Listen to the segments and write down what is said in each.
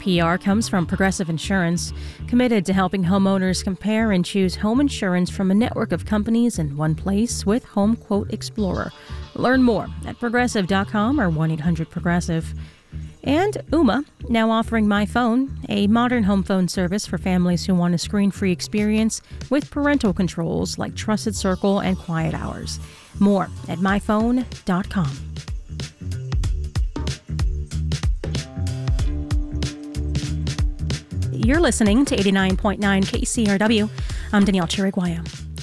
NPR comes from Progressive Insurance, committed to helping homeowners compare and choose home insurance from a network of companies in one place with Home Quote Explorer. Learn more at progressive.com or 1-800-PROGRESSIVE. And Ooma, now offering My Phone, a modern home phone service for families who want a screen-free experience with parental controls like Trusted Circle and Quiet Hours. More at myphone.com. You're listening to 89.9 KCRW. I'm Danielle Chiriguaya.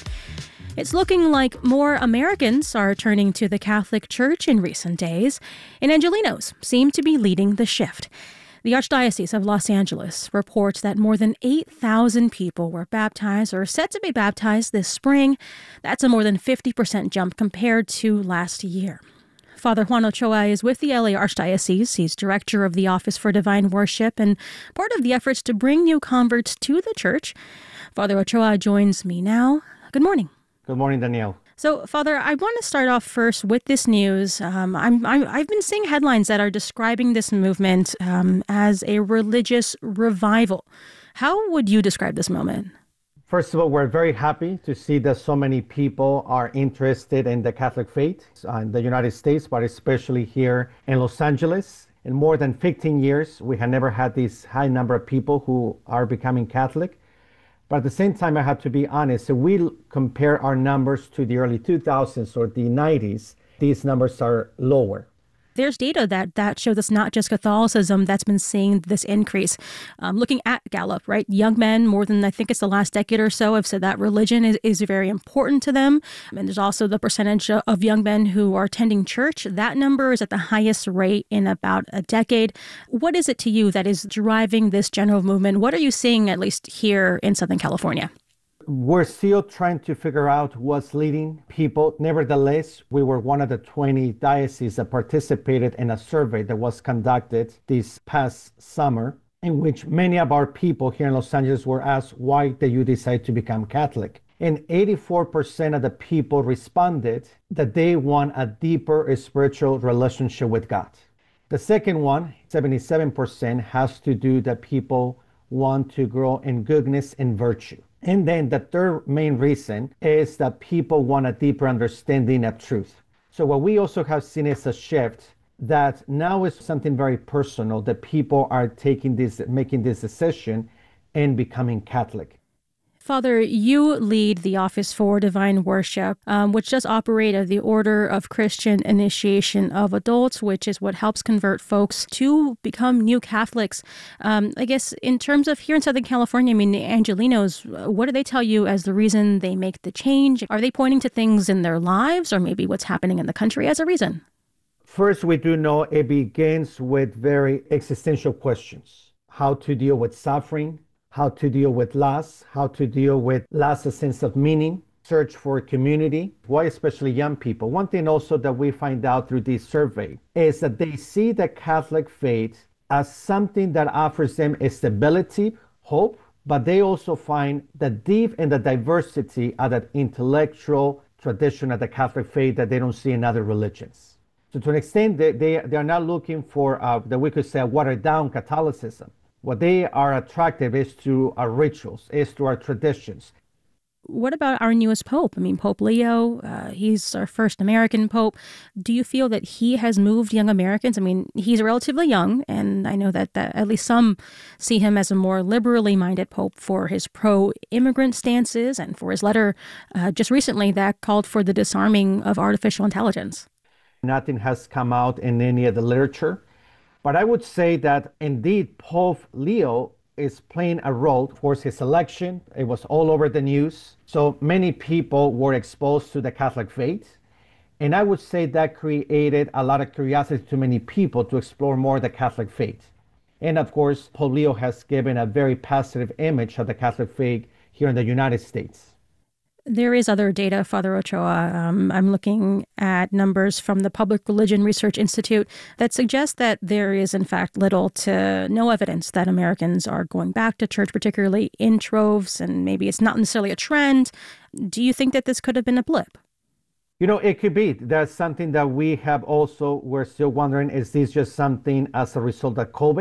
It's looking like more Americans are turning to the Catholic Church in recent days, and Angelenos seem to be leading the shift. The Archdiocese of Los Angeles reports that more than 8,000 people were baptized or set to be baptized this spring. That's a more than 50% jump compared to last year. Father Juan Ochoa is with the LA Archdiocese. He's director of the Office for Divine Worship and part of the efforts to bring new converts to the church. Father Ochoa joins me now. Good morning. Good morning, Danielle. So, Father, I want to start off first with this news. I've been seeing headlines that are describing this movement as a religious revival. How would you describe this moment? First of all, we're very happy to see that so many people are interested in the Catholic faith in the United States, but especially here in Los Angeles. In more than 15 years, we have never had this high number of people who are becoming Catholic. But at the same time, I have to be honest, if we compare our numbers to the early 2000s or the 90s, these numbers are lower. There's data that shows it's not just Catholicism that's been seeing this increase. Looking at Gallup, right? Young men, more than I think it's the last decade or so, have said that religion is very important to them. And there's also the percentage of young men who are attending church. That number is at the highest rate in about a decade. What is it to you that is driving this general movement? What are you seeing, at least here in Southern California? We're still trying to figure out what's leading people. Nevertheless, we were one of the 20 dioceses that participated in a survey that was conducted this past summer, in which many of our people here in Los Angeles were asked, why did you decide to become Catholic? And 84% of the people responded that they want a deeper spiritual relationship with God. The second one, 77%, has to do that people want to grow in goodness and virtue. And then the third main reason is that people want a deeper understanding of truth. So what we also have seen is a shift that now is something very personal, that people are making this decision and becoming Catholic. Father, you lead the Office for Divine Worship, which does operate as the Order of Christian Initiation of Adults, which is what helps convert folks to become new Catholics. I guess in terms of here in Southern California, I mean, the Angelenos, what do they tell you as the reason they make the change? Are they pointing to things in their lives or maybe what's happening in the country as a reason? First, we do know it begins with very existential questions. How to deal with suffering, how to deal with loss, how to deal with loss of sense of meaning, search for community. Why especially young people? One thing also that we find out through this survey is that they see the Catholic faith as something that offers them stability, hope, but they also find the deep and the diversity of that intellectual tradition of the Catholic faith that they don't see in other religions. So to an extent, they are not looking for, that we could say, a watered down Catholicism. What they are attractive is to our rituals, is to our traditions. What about our newest pope? I mean, Pope Leo, he's our first American pope. Do you feel that he has moved young Americans? I mean, he's relatively young, and I know that at least some see him as a more liberally minded pope for his pro-immigrant stances and for his letter just recently that called for the disarming of artificial intelligence. Nothing has come out in any of the literature. But I would say that indeed Pope Leo is playing a role. Of course, his election, it was all over the news. So many people were exposed to the Catholic faith. And I would say that created a lot of curiosity to many people to explore more the Catholic faith. And of course, Pope Leo has given a very positive image of the Catholic faith here in the United States. There is other data, Father Ochoa. I'm looking at numbers from the Public Religion Research Institute that suggest that there is, in fact, little to no evidence that Americans are going back to church, particularly in troves, and maybe it's not necessarily a trend. Do you think that this could have been a blip? You know, it could be. That's something that we're still wondering, is this just something as a result of COVID?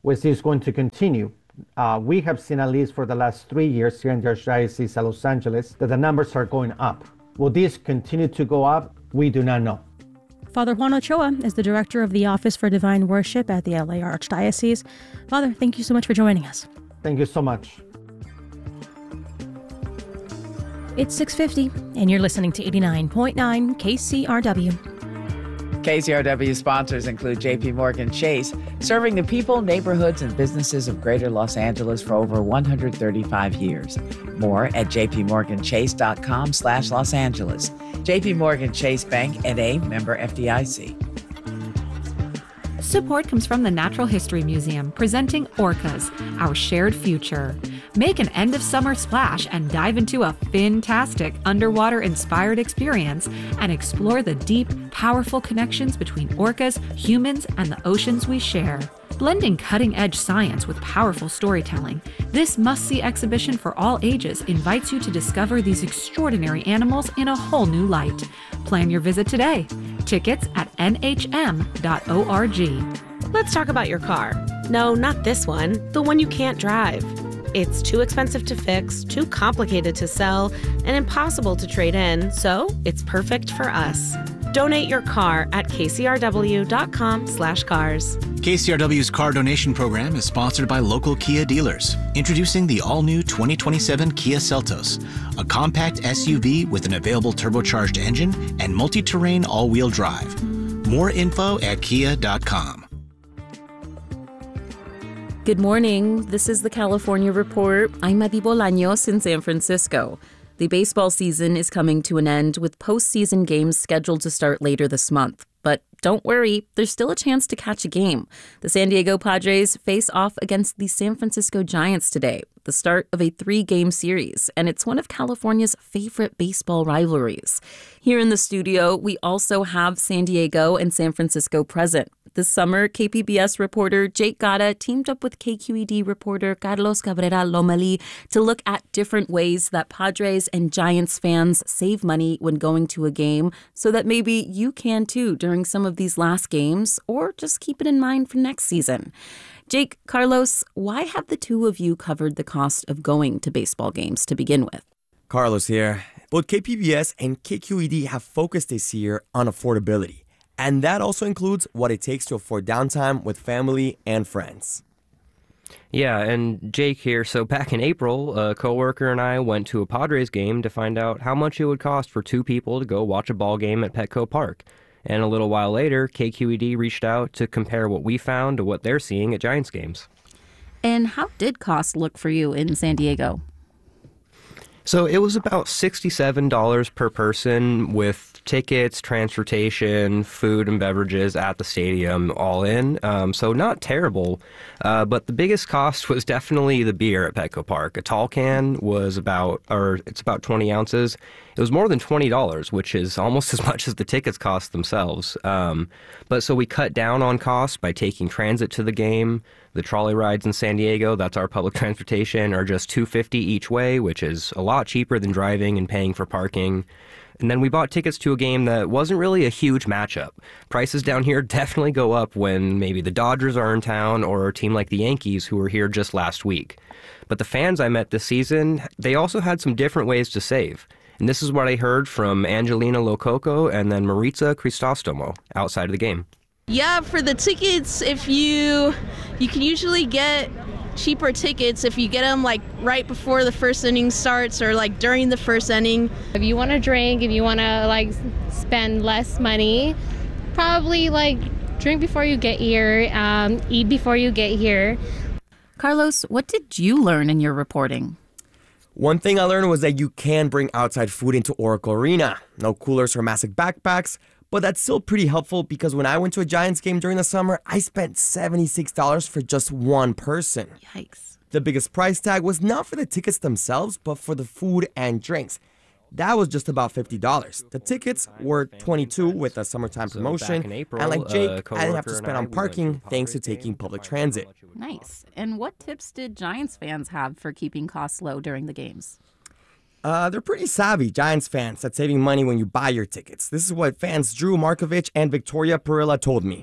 which is going to continue. We have seen, at least for the last 3 years here in the Archdiocese of Los Angeles, that the numbers are going up. Will these continue to go up? We do not know. Father Juan Ochoa is the director of the Office for Divine Worship at the LA Archdiocese. Father, thank you so much for joining us. Thank you so much. It's 6:50, and you're listening to 89.9 KCRW. KCRW sponsors include JP Morgan Chase, serving the people, neighborhoods, and businesses of Greater Los Angeles for over 135 years. More at jpmorganchase.com/Los Angeles. JP Morgan Chase Bank, N.A., member FDIC. Support comes from the Natural History Museum, presenting Orcas, Our Shared Future. Make an end-of-summer splash and dive into a fantastic underwater-inspired experience and explore the deep, powerful connections between orcas, humans, and the oceans we share. Blending cutting-edge science with powerful storytelling, this must-see exhibition for all ages invites you to discover these extraordinary animals in a whole new light. Plan your visit today. Tickets at nhm.org. Let's talk about your car. No, not this one, the one you can't drive. It's too expensive to fix, too complicated to sell, and impossible to trade in, so it's perfect for us. Donate your car at kcrw.com/cars. KCRW's car donation program is sponsored by local Kia dealers. Introducing the all-new 2027 Kia Seltos, a compact SUV with an available turbocharged engine and multi-terrain all-wheel drive. More info at kia.com. Good morning. This is the California Report. I'm Madi Bolaños in San Francisco. The baseball season is coming to an end with postseason games scheduled to start later this month. But don't worry, there's still a chance to catch a game. The San Diego Padres face off against the San Francisco Giants today, the start of a 3-game series, and it's one of California's favorite baseball rivalries. Here in the studio, we also have San Diego and San Francisco present. This summer, KPBS reporter Jake Gata teamed up with KQED reporter Carlos Cabrera Lomeli to look at different ways that Padres and Giants fans save money when going to a game so that maybe you can too during some of these last games, or just keep it in mind for next season. Jake, Carlos, why have the two of you covered the cost of going to baseball games to begin with? Carlos here. Both KPBS and KQED have focused this year on affordability. And that also includes what it takes to afford downtime with family and friends. Yeah, and Jake here. So back in April, a coworker and I went to a Padres game to find out how much it would cost for two people to go watch a ball game at Petco Park. And a little while later, KQED reached out to compare what we found to what they're seeing at Giants games. And how did cost look for you in San Diego? So it was about $67 per person with tickets, transportation, food and beverages at the stadium all in. So not terrible. But the biggest cost was definitely the beer at Petco Park. A tall can was about 20 ounces. It was more than $20, which is almost as much as the tickets cost themselves. But so we cut down on costs by taking transit to the game. The trolley rides in San Diego, that's our public transportation, are just $2.50 each way, which is a lot cheaper than driving and paying for parking. And then we bought tickets to a game that wasn't really a huge matchup. Prices down here definitely go up when maybe the Dodgers are in town or a team like the Yankees who were here just last week. But the fans I met this season, they also had some different ways to save. And this is what I heard from Angelina Lococo and then Maritza Cristostomo outside of the game. Yeah, for the tickets, if you can usually get cheaper tickets if you get them like right before the first inning starts or like during the first inning. If you want to drink, if you want to like spend less money, probably like drink before you get here, eat before you get here. Carlos, what did you learn in your reporting? One thing I learned was that you can bring outside food into Oracle Arena. No coolers or massive backpacks, but that's still pretty helpful because when I went to a Giants game during the summer, I spent $76 for just one person. Yikes. The biggest price tag was not for the tickets themselves, but for the food and drinks. That was just about $50. The tickets were $22 with a summertime promotion. April, and like Jake, I didn't have to spend on parking thanks to taking public transit. Nice. And what tips did Giants fans have for keeping costs low during the games? They're pretty savvy, Giants fans, at saving money when you buy your tickets. This is what fans Drew Markovich and Victoria Perilla told me.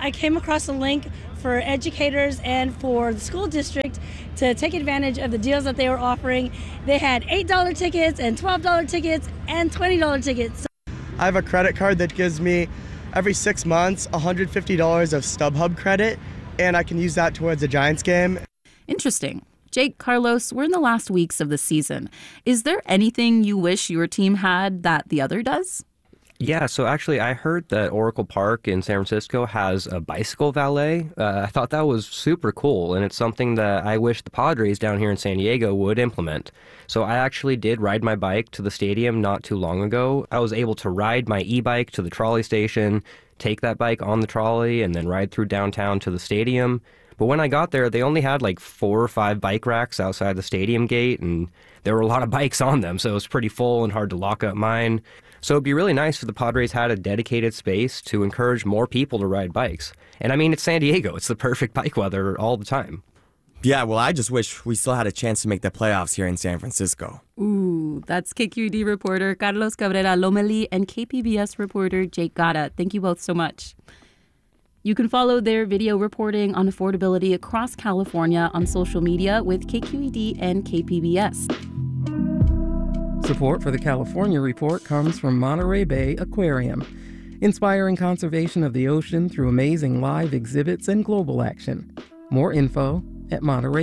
I came across a link for educators and for the school district to take advantage of the deals that they were offering. They had $8 tickets and $12 tickets and $20 tickets. I have a credit card that gives me every 6 months $150 of StubHub credit, and I can use that towards a Giants game. Interesting. Jake, Carlos, we're in the last weeks of the season. Is there anything you wish your team had that the other does? Yeah, so actually I heard that Oracle Park in San Francisco has a bicycle valet. I thought that was super cool, and it's something that I wish the Padres down here in San Diego would implement. So I actually did ride my bike to the stadium not too long ago. I was able to ride my e-bike to the trolley station, take that bike on the trolley, and then ride through downtown to the stadium. But when I got there, they only had like 4 or 5 bike racks outside the stadium gate, and there were a lot of bikes on them, so it was pretty full and hard to lock up mine. So it'd be really nice if the Padres had a dedicated space to encourage more people to ride bikes. And I mean, it's San Diego. It's the perfect bike weather all the time. Yeah, well, I just wish we still had a chance to make the playoffs here in San Francisco. Ooh, that's KQED reporter Carlos Cabrera Lomeli and KPBS reporter Jake Gata. Thank you both so much. You can follow their video reporting on affordability across California on social media with KQED and KPBS. Support for the California Report comes from Monterey Bay Aquarium, inspiring conservation of the ocean through amazing live exhibits and global action. More info at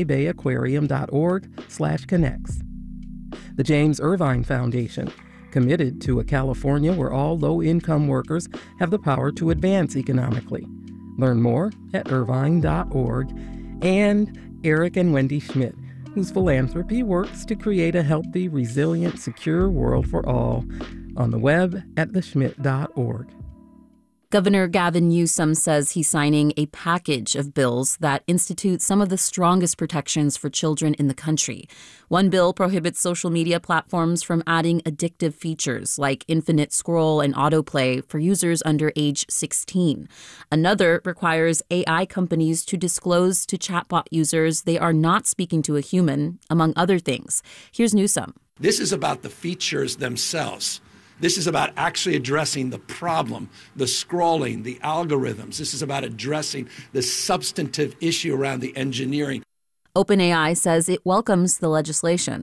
montereybayaquarium.org/connects. The James Irvine Foundation, committed to a California where all low-income workers have the power to advance economically. Learn more at irvine.org. And Eric and Wendy Schmidt, whose philanthropy works to create a healthy, resilient, secure world for all, on the web at theschmidt.org. Governor Gavin Newsom says he's signing a package of bills that institute some of the strongest protections for children in the country. One bill prohibits social media platforms from adding addictive features like infinite scroll and autoplay for users under age 16. Another requires AI companies to disclose to chatbot users they are not speaking to a human, among other things. Here's Newsom. This is about the features themselves. This is about actually addressing the problem, the scrolling, the algorithms. This is about addressing the substantive issue around the engineering. OpenAI says it welcomes the legislation.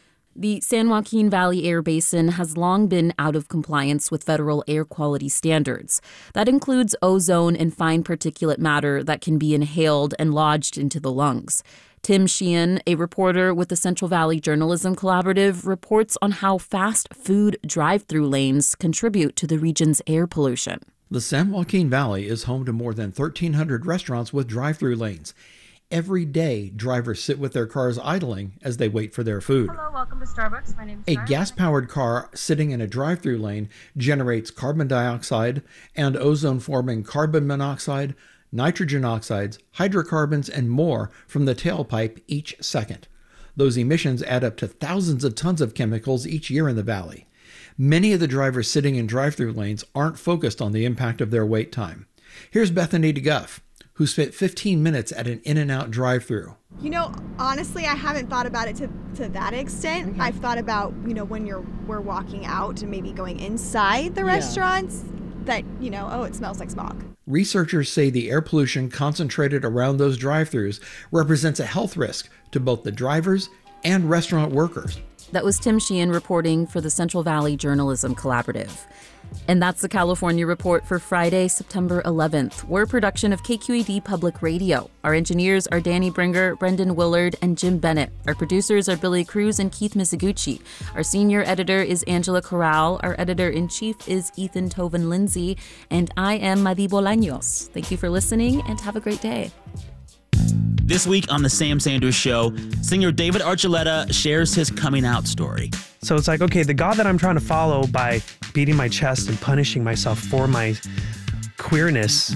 The San Joaquin Valley Air Basin has long been out of compliance with federal air quality standards. That includes ozone and fine particulate matter that can be inhaled and lodged into the lungs. Tim Sheehan, a reporter with the Central Valley Journalism Collaborative, reports on how fast food drive-through lanes contribute to the region's air pollution. The San Joaquin Valley is home to more than 1,300 restaurants with drive-through lanes. Every day, drivers sit with their cars idling as they wait for their food. Hello, welcome to Starbucks. My name is A gas-powered car sitting in a drive-through lane generates carbon dioxide and ozone-forming carbon monoxide, nitrogen oxides, hydrocarbons, and more from the tailpipe each second. Those emissions add up to thousands of tons of chemicals each year in the valley. Many of the drivers sitting in drive-through lanes aren't focused on the impact of their wait time. Here's Bethany DeGuff, who spent 15 minutes at an In-N-Out drive-through. You know, honestly, I haven't thought about it to that extent. Okay. I've thought about, when we're walking out and maybe going inside the restaurants, that, it smells like smog. Researchers say the air pollution concentrated around those drive-thrus represents a health risk to both the drivers and restaurant workers. That was Tim Sheehan reporting for the Central Valley Journalism Collaborative. And that's the California Report for Friday, September 11th. We're a production of KQED Public Radio. Our engineers are Danny Bringer, Brendan Willard, and Jim Bennett. Our producers are Billy Cruz and Keith Mizuguchi. Our senior editor is Angela Corral. Our editor-in-chief is Ethan Toven-Lindsay. And I am Madi Bolaños. Thank you for listening, and have a great day. This week on The Sam Sanders Show, singer David Archuleta shares his coming out story. So it's like, okay, the God that I'm trying to follow by beating my chest and punishing myself for my queerness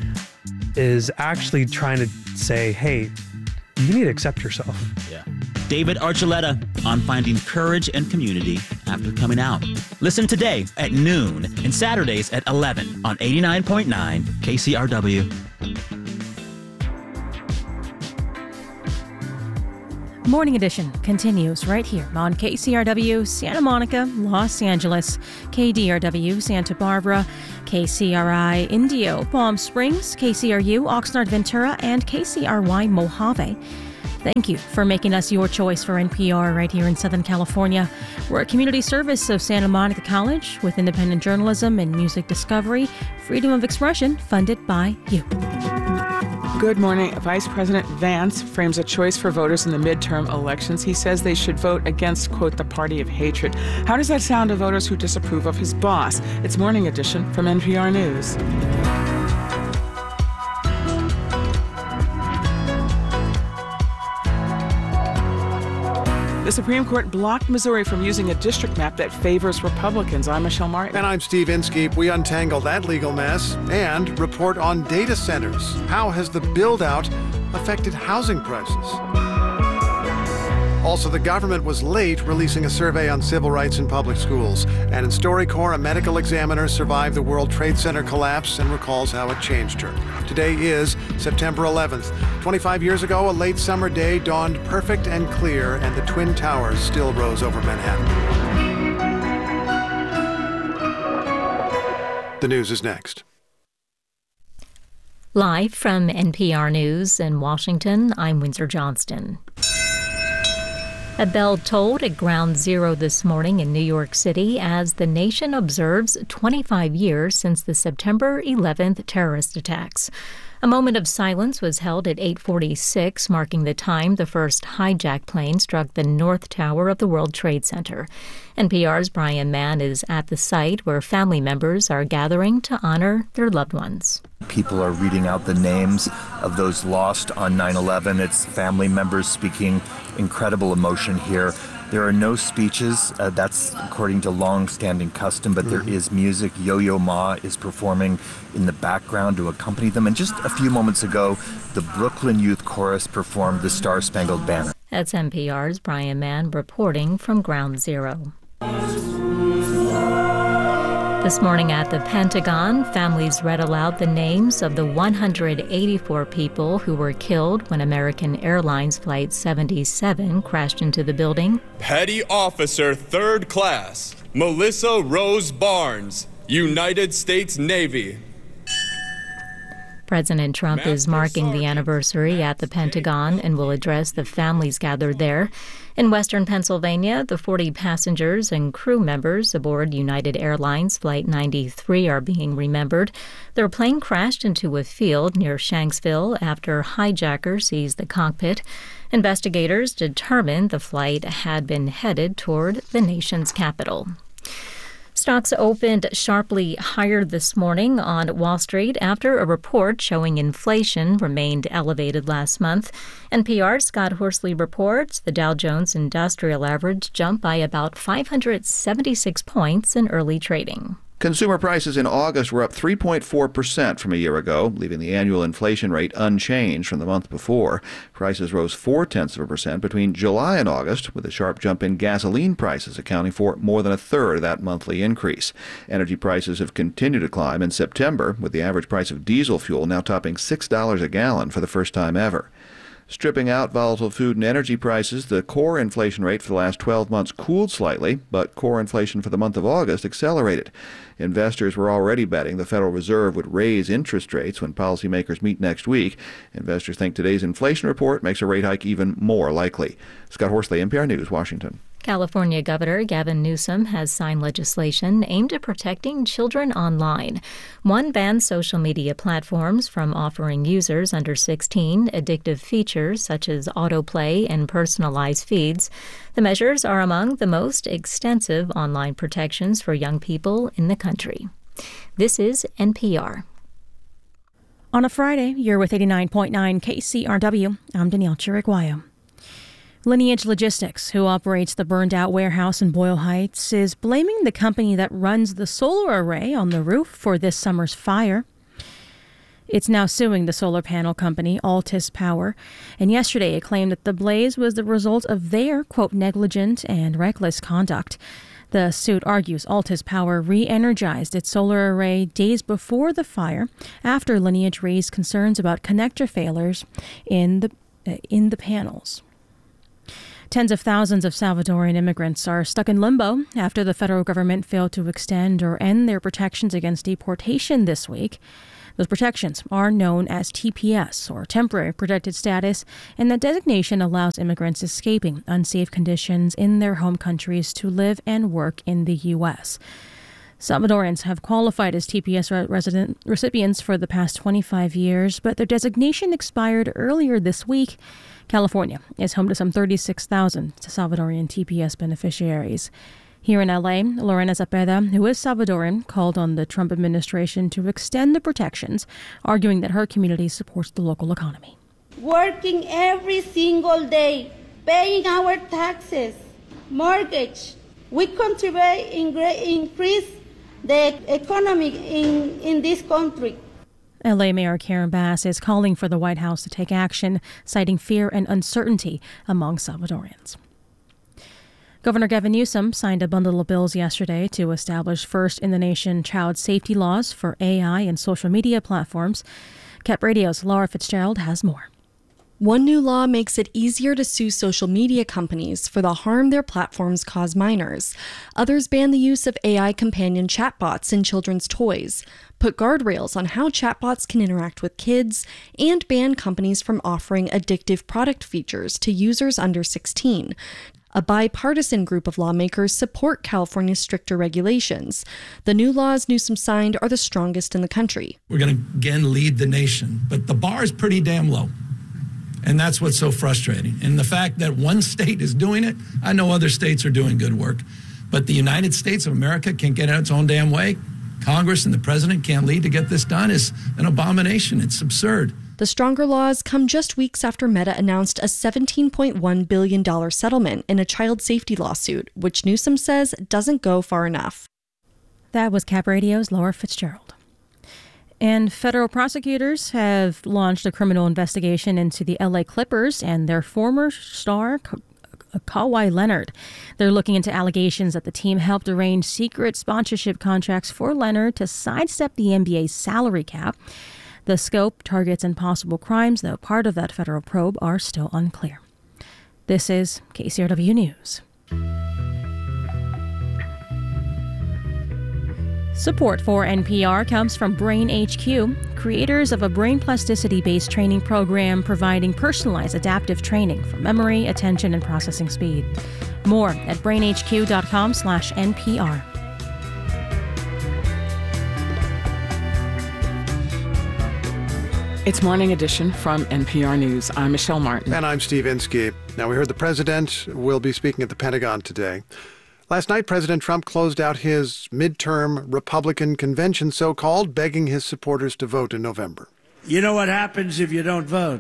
is actually trying to say, hey, you need to accept yourself. Yeah. David Archuleta on finding courage and community after coming out. Listen today at noon and Saturdays at 11 on 89.9 KCRW. Morning Edition continues right here on KCRW Santa Monica, Los Angeles, KDRW Santa Barbara, KCRI Indio, Palm Springs, KCRU Oxnard Ventura, and KCRY Mojave. Thank you for making us your choice for NPR right here in Southern California. We're a community service of Santa Monica College with independent journalism and music discovery, freedom of expression funded by you. Good morning. Vice President Vance frames a choice for voters in the midterm elections. He says they should vote against, quote, the party of hatred. How does that sound to voters who disapprove of his boss? It's Morning Edition from NPR News. The Supreme Court blocked Missouri from using a district map that favors Republicans. I'm Michelle Martin. And I'm Steve Inskeep. We untangle that legal mess and report on data centers. How has the build-out affected housing prices? Also, the government was late releasing a survey on civil rights in public schools. And in StoryCorps, a medical examiner survived the World Trade Center collapse and recalls how it changed her. Today is September 11th. 25 years ago, a late summer day dawned perfect and clear, and the Twin Towers still rose over Manhattan. The news is next. Live from NPR News in Washington, I'm Windsor Johnston. A bell tolled at Ground Zero this morning in New York City as the nation observes 25 years since the September 11th terrorist attacks. A moment of silence was held at 8:46, marking the time the first hijacked plane struck the North Tower of the World Trade Center. NPR's Brian Mann is at the site where family members are gathering to honor their loved ones. People are reading out the names of those lost on 9/11. It's family members speaking incredible emotion here. There are no speeches. That's according to long-standing custom, but there is music. Yo-Yo Ma is performing in the background to accompany them. And just a few moments ago, the Brooklyn Youth Chorus performed the Star-Spangled Banner. That's NPR's Brian Mann reporting from Ground Zero. This morning at the Pentagon, families read aloud the names of the 184 people who were killed when American Airlines Flight 77 crashed into the building. Petty Officer 3rd Class, Melissa Rose Barnes, United States Navy. President Trump is marking the anniversary at the Pentagon and will address the families gathered there. In western Pennsylvania, the 40 passengers and crew members aboard United Airlines Flight 93 are being remembered. Their plane crashed into a field near Shanksville after hijackers seized the cockpit. Investigators determined the flight had been headed toward the nation's capital. Stocks opened sharply higher this morning on Wall Street after a report showing inflation remained elevated last month. NPR's Scott Horsley reports the Dow Jones Industrial Average jumped by about 576 points in early trading. Consumer prices in August were up 3.4% from a year ago, leaving the annual inflation rate unchanged from the month before. Prices rose 0.4% between July and August, with a sharp jump in gasoline prices accounting for more than a third of that monthly increase. Energy prices have continued to climb in September, with the average price of diesel fuel now topping $6 a gallon for the first time ever. Stripping out volatile food and energy prices, the core inflation rate for the last 12 months cooled slightly, but core inflation for the month of August accelerated. Investors were already betting the Federal Reserve would raise interest rates when policymakers meet next week. Investors think today's inflation report makes a rate hike even more likely. Scott Horsley, NPR News, Washington. California Governor Gavin Newsom has signed legislation aimed at protecting children online. One bans social media platforms from offering users under 16 addictive features such as autoplay and personalized feeds. The measures are among the most extensive online protections for young people in the country. This is NPR. On a Friday, you're with 89.9 KCRW. I'm Danielle Chiriguayo. Lineage Logistics, who operates the burned-out warehouse in Boyle Heights, is blaming the company that runs the solar array on the roof for this summer's fire. It's now suing the solar panel company, Altus Power, and yesterday it claimed that the blaze was the result of their, quote, negligent and reckless conduct. The suit argues Altus Power re-energized its solar array days before the fire after Lineage raised concerns about connector failures in the panels. Tens of thousands of Salvadoran immigrants are stuck in limbo after the federal government failed to extend or end their protections against deportation this week. Those protections are known as TPS, or Temporary Protected Status, and that designation allows immigrants escaping unsafe conditions in their home countries to live and work in the U.S. Salvadorans have qualified as TPS recipients for the past 25 years, but their designation expired earlier this week. California is home to some 36,000 Salvadorian TPS beneficiaries. Here in L.A., Lorena Zepeda, who is Salvadoran, called on the Trump administration to extend the protections, arguing that her community supports the local economy. Working every single day, paying our taxes, mortgage, we contribute increase the economy in this country. L.A. Mayor Karen Bass is calling for the White House to take action, citing fear and uncertainty among Salvadorians. Governor Gavin Newsom signed a bundle of bills yesterday to establish first-in-the-nation child safety laws for AI and social media platforms. Cap Radio's Laura Fitzgerald has more. One new law makes it easier to sue social media companies for the harm their platforms cause minors. Others ban the use of AI companion chatbots in children's toys, put guardrails on how chatbots can interact with kids, and ban companies from offering addictive product features to users under 16. A bipartisan group of lawmakers support California's stricter regulations. The new laws Newsom signed are the strongest in the country. We're going to again lead the nation, but the bar is pretty damn low. And that's what's so frustrating. And the fact that one state is doing it, I know other states are doing good work, but the United States of America can't get out its own damn way. Congress and the president can't lead to get this done is an abomination. It's absurd. The stronger laws come just weeks after Meta announced a $17.1 billion settlement in a child safety lawsuit, which Newsom says doesn't go far enough. That was Cap Radio's Laura Fitzgerald. And federal prosecutors have launched a criminal investigation into the LA Clippers and their former star, Kawhi Leonard. They're looking into allegations that the team helped arrange secret sponsorship contracts for Leonard to sidestep the NBA's salary cap. The scope, targets, and possible crimes, though part of that federal probe, are still unclear. This is KCRW News. Support for NPR comes from Brain HQ, creators of a brain plasticity-based training program providing personalized adaptive training for memory, attention, and processing speed. More at brainhq.com/NPR. It's Morning Edition from NPR News. I'm Michelle Martin. And I'm Steve Inskeep. Now, we heard the president will be speaking at the Pentagon today. Last night, President Trump closed out his midterm Republican convention, so-called, begging his supporters to vote in November. You know what happens if you don't vote?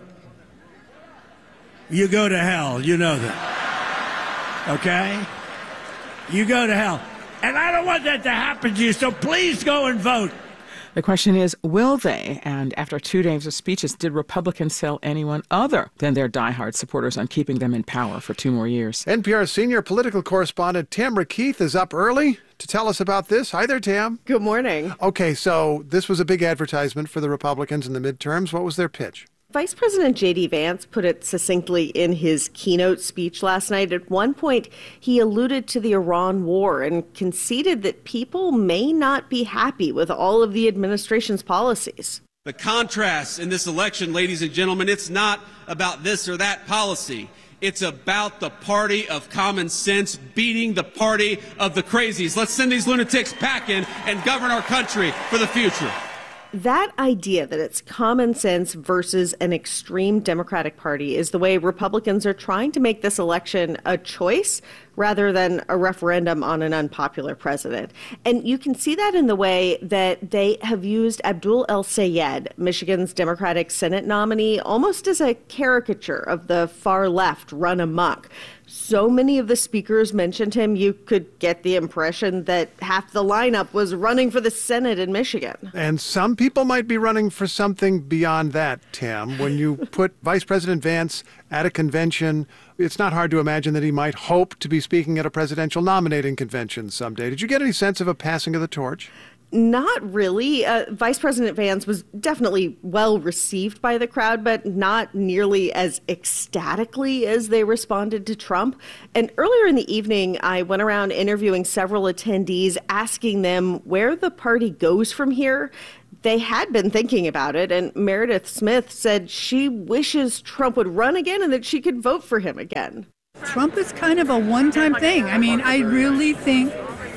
You go to hell. You know that. Okay? You go to hell. And I don't want that to happen to you, so please go and vote. The question is, will they? And after 2 days of speeches, did Republicans sell anyone other than their diehard supporters on keeping them in power for 2 more years? NPR senior political correspondent Tamara Keith is up early to tell us about this. Hi there, Tam. Good morning. Okay, so this was a big advertisement for the Republicans in the midterms. What was their pitch? Vice President J.D. Vance put it succinctly in his keynote speech last night. At one point, he alluded to the Iran war and conceded that people may not be happy with all of the administration's policies. The contrast in this election, ladies and gentlemen, it's not about this or that policy. It's about the party of common sense beating the party of the crazies. Let's send these lunatics packing and govern our country for the future. That idea that it's common sense versus an extreme Democratic Party is the way Republicans are trying to make this election a choice rather than a referendum on an unpopular president. And you can see that in the way that they have used Abdul El-Sayed, Michigan's Democratic Senate nominee, almost as a caricature of the far left run amok. So many of the speakers mentioned him, you could get the impression that half the lineup was running for the Senate in Michigan. And some people might be running for something beyond that, Tam. When you put Vice President Vance at a convention, it's not hard to imagine that he might hope to be speaking at a presidential nominating convention someday. Did you get any sense of a passing of the torch? Not really. Vice President Vance was definitely well received by the crowd, but not nearly as ecstatically as they responded to Trump. And earlier in the evening, I went around interviewing several attendees, asking them where the party goes from here. They had been thinking about it, and Meredith Smith said she wishes Trump would run again and that she could vote for him again. Trump is kind of a one-time thing. I mean, I really think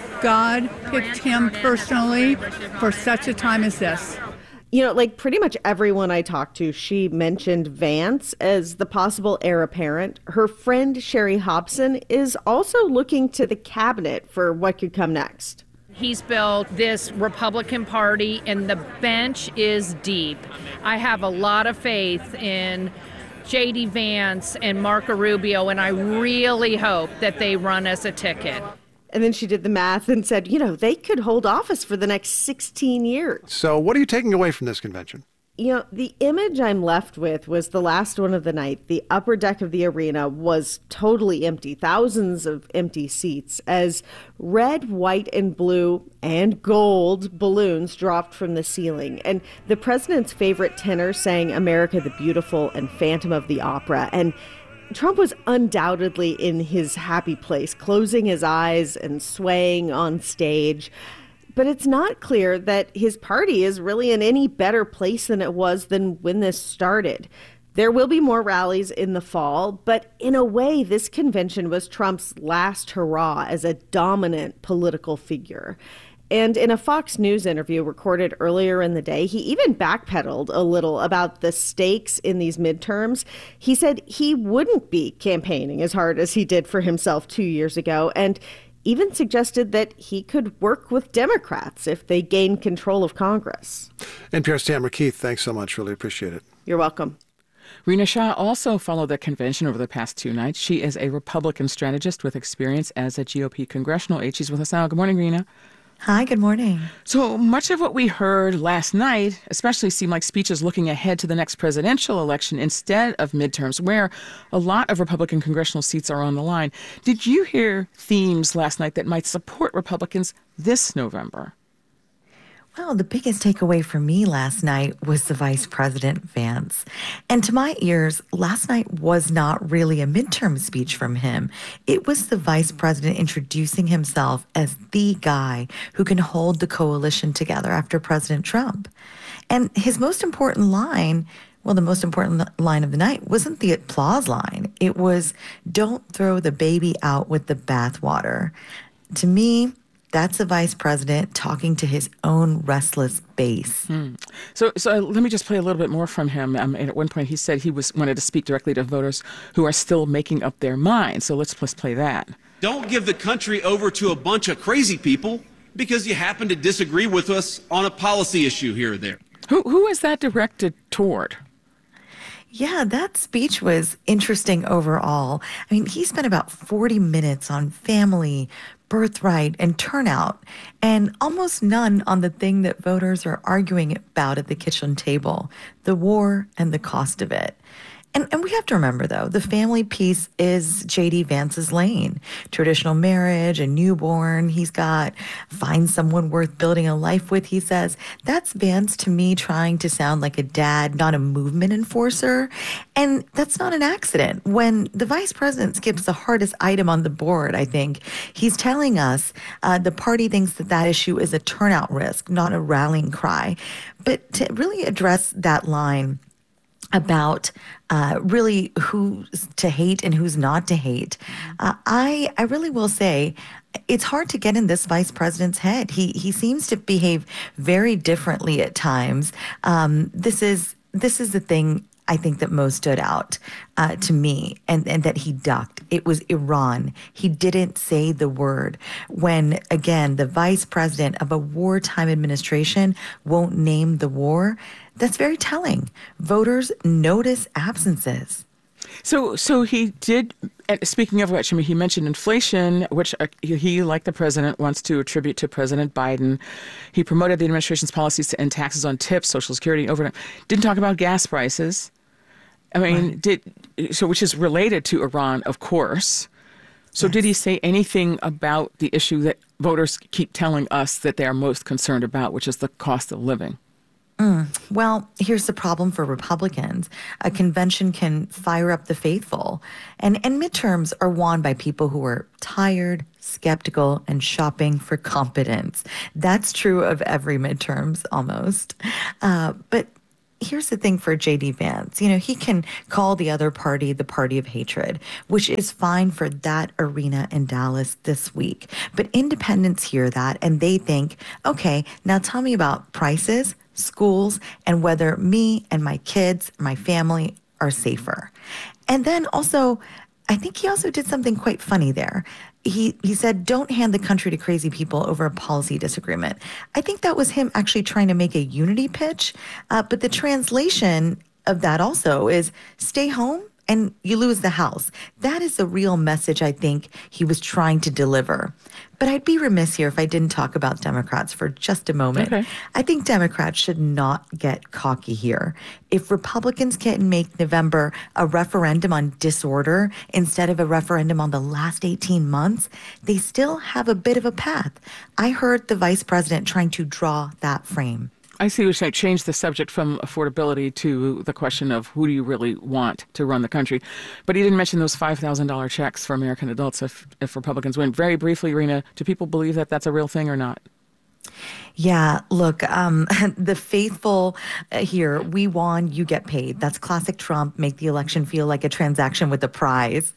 God picked him personally for such a time as this. You know, like pretty much everyone I talked to, she mentioned Vance as the possible heir apparent. Her friend Sherry Hobson is also looking to the cabinet for what could come next. He's built this Republican Party, and the bench is deep. I have a lot of faith in J.D. Vance and Marco Rubio, and I really hope that they run as a ticket. And then she did the math and said, you know, they could hold office for the next 16 years. So what are you taking away from this convention? You know, the image I'm left with was the last one of the night. The upper deck of the arena was totally empty, thousands of empty seats, as red, white, and blue and gold balloons dropped from the ceiling. And the president's favorite tenor sang America the Beautiful and Phantom of the Opera. And Trump was undoubtedly in his happy place, closing his eyes and swaying on stage. But it's not clear that his party is really in any better place than it was than when this started. There will be more rallies in the fall, but in a way, this convention was Trump's last hurrah as a dominant political figure. And in a Fox News interview recorded earlier in the day, he even backpedaled a little about the stakes in these midterms. He said he wouldn't be campaigning as hard as he did for himself 2 years ago, and even suggested that he could work with Democrats if they gain control of Congress. NPR's Tamara Keith, thanks so much. Really appreciate it. You're welcome. Rina Shah also followed the convention over the past 2 nights. She is a Republican strategist with experience as a GOP congressional aide. She's with us now. Good morning, Rina. Hi, good morning. So much of what we heard last night especially seemed like speeches looking ahead to the next presidential election instead of midterms, where a lot of Republican congressional seats are on the line. Did you hear themes last night that might support Republicans this November? Well, the biggest takeaway for me last night was the Vice President Vance. And to my ears, last night was not really a midterm speech from him. It was the Vice President introducing himself as the guy who can hold the coalition together after President Trump. And his most important line, well, the most important line of the night wasn't the applause line. It was, "Don't throw the baby out with the bathwater." To me, that's a vice president talking to his own restless base. So let me just play a little bit more from him. At one point, he said he wanted to speak directly to voters who are still making up their minds. So let's play that. Don't give the country over to a bunch of crazy people because you happen to disagree with us on a policy issue here or there. Who is that directed toward? Yeah, that speech was interesting overall. I mean, he spent about 40 minutes on family, birthright, and turnout, and almost none on the thing that voters are arguing about at the kitchen table, the war and the cost of it. And we have to remember, though, the family piece is J.D. Vance's lane. Traditional marriage, a newborn he's got, find someone worth building a life with, he says. That's Vance, to me, trying to sound like a dad, not a movement enforcer. And that's not an accident. When the vice president skips the hardest item on the board, I think, he's telling us the party thinks that issue is a turnout risk, not a rallying cry. But to really address that line about really who's to hate and who's not to hate, I really will say it's hard to get in this vice president's head. He seems to behave very differently at times. This is the thing I think that most stood out to me, and that he ducked. It was Iran. He didn't say the word. When, again, the vice president of a wartime administration won't name the war, that's very telling. Voters notice absences. So he did, speaking of which, I mean, he mentioned inflation, which he, like the president, wants to attribute to President Biden. He promoted the administration's policies to end taxes on tips, Social Security, overtime. Didn't talk about gas prices. I mean, which is related to Iran, of course. So did he say anything about the issue that voters keep telling us that they are most concerned about, which is the cost of living? Well, here's the problem for Republicans. A convention can fire up the faithful, and midterms are won by people who are tired, skeptical, and shopping for competence. That's true of every midterms, almost. But here's the thing for J.D. Vance. He can call the other party the party of hatred, which is fine for that arena in Dallas this week. But independents hear that, and they think, okay, now tell me about prices, schools, and whether me and my kids, my family are safer. And then also, I think he also did something quite funny there. He said, don't hand the country to crazy people over a policy disagreement. I think that was him actually trying to make a unity pitch. But the translation of that also is stay home and you lose the House. That is the real message I think he was trying to deliver. But I'd be remiss here if I didn't talk about Democrats for just a moment. Okay. I think Democrats should not get cocky here. If Republicans can make November a referendum on disorder instead of a referendum on the last 18 months, they still have a bit of a path. I heard the vice president trying to draw that frame. I see you're saying change the subject from affordability to the question of who do you really want to run the country. But he didn't mention those $5,000 checks for American adults if Republicans win. Very briefly, Rena, do people believe that that's a real thing or not? Yeah, look, the faithful here, we won, you get paid. That's classic Trump, make the election feel like a transaction with a prize.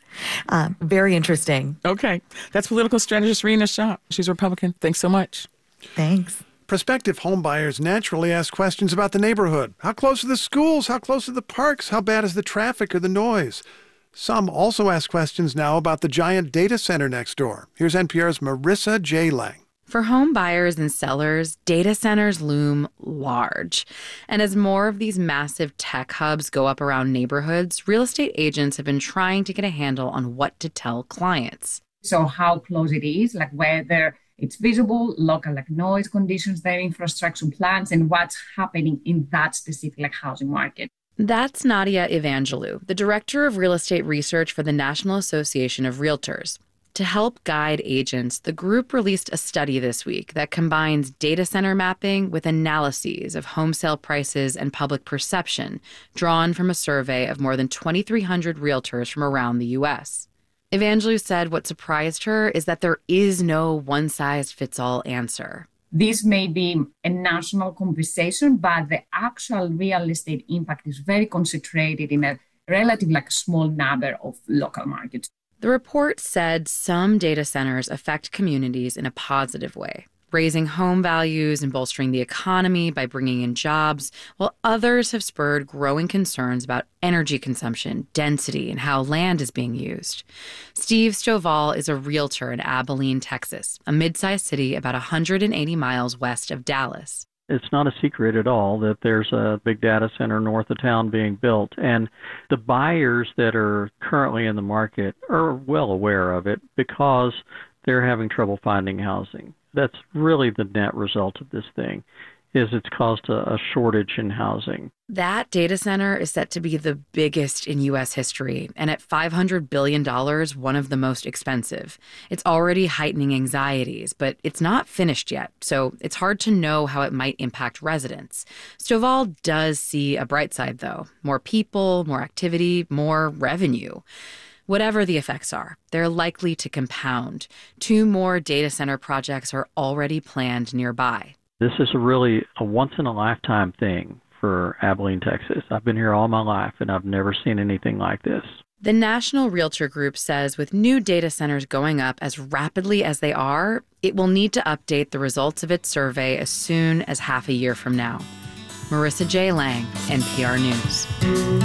Very interesting. Okay. That's political strategist Rena Shah. She's a Republican. Thanks so much. Thanks. Prospective homebuyers naturally ask questions about the neighborhood. How close are the schools? How close are the parks? How bad is the traffic or the noise? Some also ask questions now about the giant data center next door. Here's NPR's Marissa J. Lang. For home buyers and sellers, data centers loom large. And as more of these massive tech hubs go up around neighborhoods, real estate agents have been trying to get a handle on what to tell clients. So how close it is, like whether it's visible, local noise conditions, their infrastructure plans, and what's happening in that specific housing market. That's Nadia Evangelou, the director of real estate research for the National Association of Realtors. To help guide agents, the group released a study this week that combines data center mapping with analyses of home sale prices and public perception, drawn from a survey of more than 2,300 realtors from around the U.S. Evangelou said what surprised her is that there is no one-size-fits-all answer. This may be a national conversation, but the actual real estate impact is very concentrated in a relatively small number of local markets. The report said some data centers affect communities in a positive way, raising home values and bolstering the economy by bringing in jobs, while others have spurred growing concerns about energy consumption, density, and how land is being used. Steve Stovall is a realtor in Abilene, Texas, a mid-sized city about 180 miles west of Dallas. It's not a secret at all that there's a big data center north of town being built, and the buyers that are currently in the market are well aware of it because they're having trouble finding housing. That's really the net result of this thing, is it's caused a shortage in housing. That data center is set to be the biggest in U.S. history, and at $500 billion, one of the most expensive. It's already heightening anxieties, but it's not finished yet, so it's hard to know how it might impact residents. Stovall does see a bright side, though. More people, more activity, more revenue. Whatever the effects are, they're likely to compound. 2 more data center projects are already planned nearby. This is really a once-in-a-lifetime thing for Abilene, Texas. I've been here all my life, and I've never seen anything like this. The National Realtor Group says with new data centers going up as rapidly as they are, it will need to update the results of its survey as soon as half a year from now. Marissa J. Lang, NPR News.